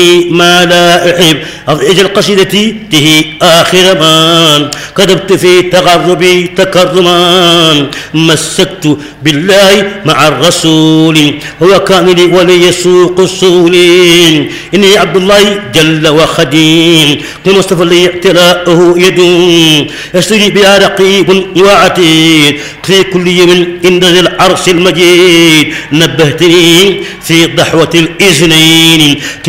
ما لا أحب أجل قصيدتي ته آخر ما كتبت في تغربي تكرما مسكت بالله مع الرسول هو كامل ولي يسوق السول إني عبد الله جل وخديم لمصطفى لي اعتلاؤه يدوم يشتري بها رقيب وعتيد في كل يوم عند ذي العرش المجيد نبهتني في ضحوة الإذنين